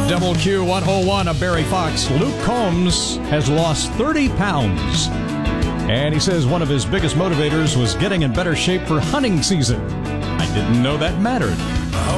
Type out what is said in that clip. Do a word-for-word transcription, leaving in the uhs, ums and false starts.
Double Q one oh one, I'm Barry Fox. Luke Combs has lost thirty pounds. And he says one of his biggest motivators was getting in better shape for hunting season. I didn't know that mattered.